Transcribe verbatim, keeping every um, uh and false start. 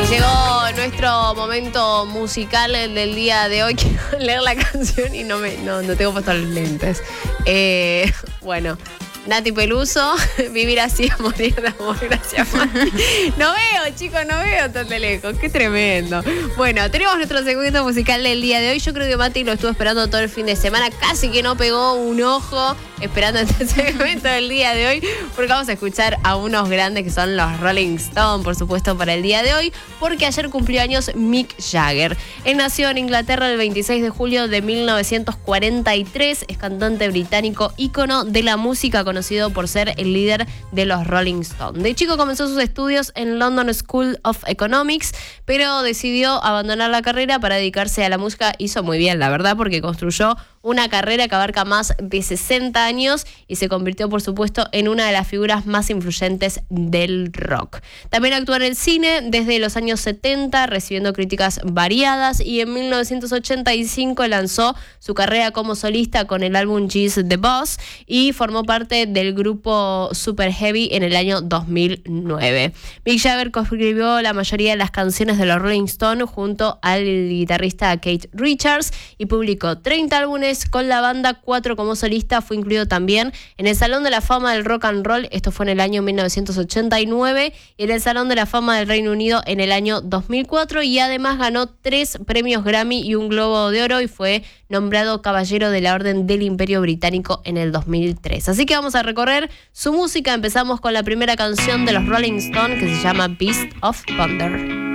Llegó nuestro momento musical del día de hoy. Quiero leer la canción y no me no, no tengo puesto los lentes. Eh, bueno, Nati Peluso, Vivir así, a morir de amor, gracias Mati. No veo, chicos, no veo tan de lejos, qué tremendo. Bueno, tenemos nuestro segmento musical del día de hoy. Yo creo que Mati lo estuvo esperando todo el fin de semana, casi que no pegó un ojo esperando este segmento del día de hoy, porque vamos a escuchar a unos grandes que son los Rolling Stones, por supuesto, para el día de hoy, porque ayer cumplió años Mick Jagger. Él nació en Inglaterra el veintiséis de julio de mil novecientos cuarenta y tres, es cantante británico, ícono de la música, conocido por ser el líder de los Rolling Stones. De chico comenzó sus estudios en London School of Economics, pero decidió abandonar la carrera para dedicarse a la música. Hizo muy bien, la verdad, porque construyó una carrera que abarca más de sesenta años y se convirtió, por supuesto, en una de las figuras más influyentes del rock. También actuó en el cine desde los años setenta, recibiendo críticas variadas, y en mil novecientos ochenta y cinco lanzó su carrera como solista con el álbum She's the Boss y formó parte del grupo Super Heavy en el año dos mil nueve. Mick Jagger coescribió la mayoría de las canciones de los Rolling Stones junto al guitarrista Keith Richards y publicó treinta álbumes con la banda, cuatro como solista. Fue incluido también en el Salón de la Fama del Rock and Roll, esto fue en el año mil novecientos ochenta y nueve, y en el Salón de la Fama del Reino Unido en el año dos mil cuatro, y además ganó tres premios Grammy y un Globo de Oro y fue nombrado Caballero de la Orden del Imperio Británico en el dos mil tres. Así que vamos a recorrer su música. Empezamos con la primera canción de los Rolling Stones, que se llama Beast of Thunder.